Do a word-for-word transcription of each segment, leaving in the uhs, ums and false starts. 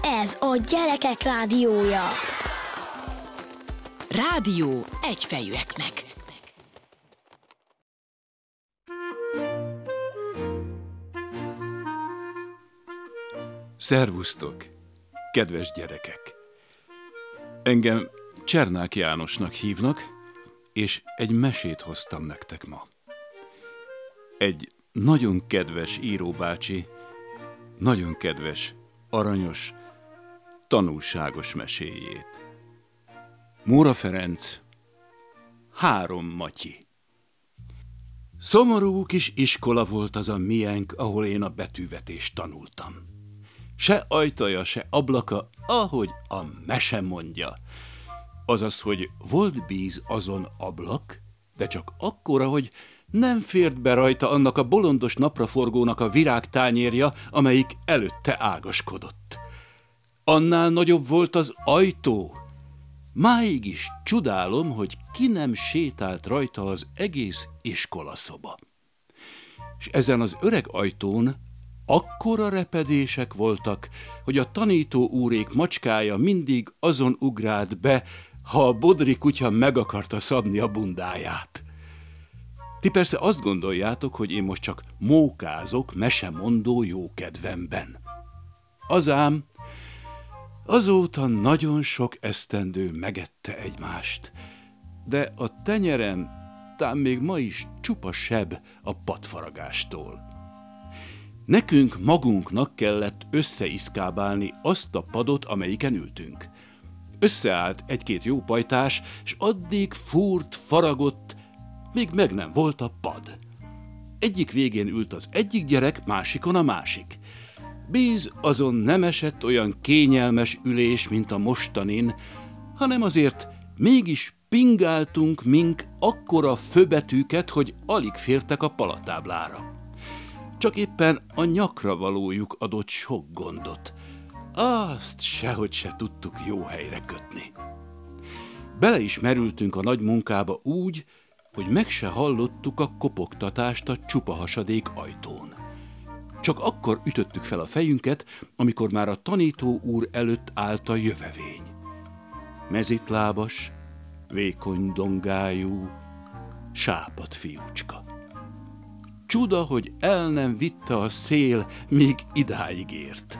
Ez a Gyerekek Rádiója. Rádió egyfejűeknek. Szervusztok, kedves gyerekek! Engem Csernák Jánosnak hívnak, és egy mesét hoztam nektek ma. Egy nagyon kedves íróbácsi, nagyon kedves, aranyos, tanulságos meséjét. Móra Ferenc, Három Matyi. Szomorú kis iskola volt az a miénk, ahol én a betűvetést tanultam. Se ajtaja, se ablaka, ahogy a mese mondja. Azaz, hogy volt bíz azon ablak, de csak akkora, hogy nem fért be rajta annak a bolondos napraforgónak a virágtányérja, amelyik előtte ágaskodott. Annál nagyobb volt az ajtó. Máig is csodálom, hogy ki nem sétált rajta az egész iskolaszoba. És ezen az öreg ajtón akkora repedések voltak, hogy a tanító úrék macskája mindig azon ugrált be, ha a bodri kutya meg akarta szabni a bundáját. Ti persze azt gondoljátok, hogy én most csak mókázok mesemondó jókedvemben. Azám, azóta nagyon sok esztendő megette egymást, de a tenyerem tám még ma is csupa seb a padfaragástól. Nekünk magunknak kellett összeiszkábálni azt a padot, amelyiken ültünk. Összeállt egy-két jó pajtás, s addig fúrt, faragott, még meg nem volt a pad. Egyik végén ült az egyik gyerek, másikon a másik. Bíz azon nem esett olyan kényelmes ülés, mint a mostanin, hanem azért mégis pingáltunk mink akkora főbetűket, hogy alig fértek a palatáblára. Csak éppen a nyakra valójuk adott sok gondot. Azt sehogy se tudtuk jó helyre kötni. Bele is merültünk a nagy munkába úgy, hogy meg se hallottuk a kopogtatást a csupa hasadék ajtón. Csak akkor ütöttük fel a fejünket, amikor már a tanító úr előtt állt a jövevény. Mezitlábas, vékony dongájú, sápadt fiúcska. Csuda, hogy el nem vitte a szél, míg idáig ért.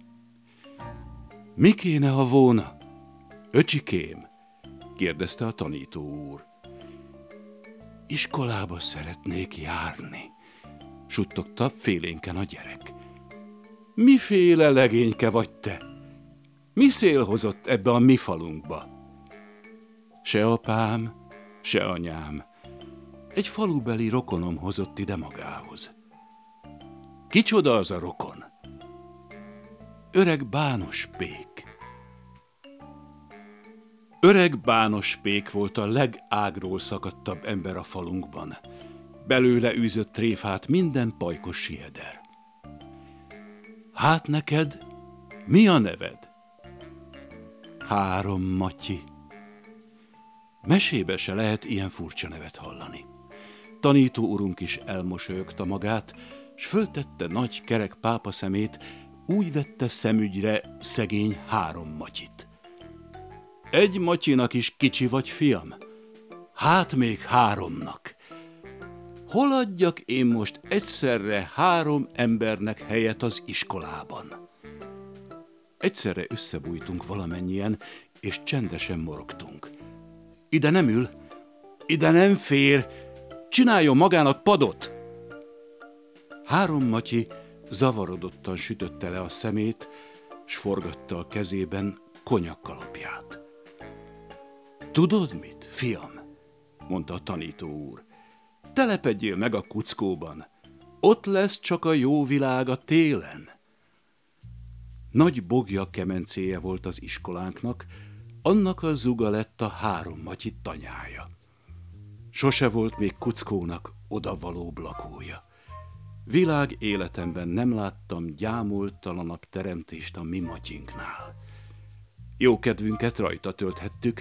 Mi kéne, ha volna? Öcsikém, kérdezte a tanító úr. Iskolába szeretnék járni, suttogta félénken a gyerek. Miféle legényke vagy te? Mi szél hozott ebbe a mi falunkba? Se apám, se anyám. Egy falubeli rokonom hozott ide magához. Kicsoda az a rokon? Öreg Bános Pék. Öreg Bános Pék volt a legágról szakadtabb ember a falunkban. Belőle űzött tréfát minden pajkos sieder. Hát neked, mi a neved? Három Matyi. Mesébe se lehet ilyen furcsa nevet hallani. Tanító urunk is elmosolyogta magát, s föltette nagy kerek pápa szemét, úgy vette szemügyre szegény Három Matyit. Egy Matyinak is kicsi vagy, fiam? Hát még háromnak. Hol adjak én most egyszerre három embernek helyet az iskolában? Egyszerre összebújtunk valamennyien, és csendesen morogtunk. Ide nem ül, ide nem fér, csináljon magának padot! Három Matyi zavarodottan sütötte le a szemét, s forgatta a kezében konyakkalapját. Tudod mit, fiam? Mondta a tanító úr. Telepedjél meg a kuckóban, ott lesz csak a jó világ a télen. Nagy bogja kemencéje volt az iskolánknak, annak a zuga lett a Három Matyi tanyája. Sose volt még kuckónak odavalóbb lakója. Világ életemben nem láttam gyámoltalanabb teremtést a mi Matyinknál. Jókedvünket rajta tölthettük,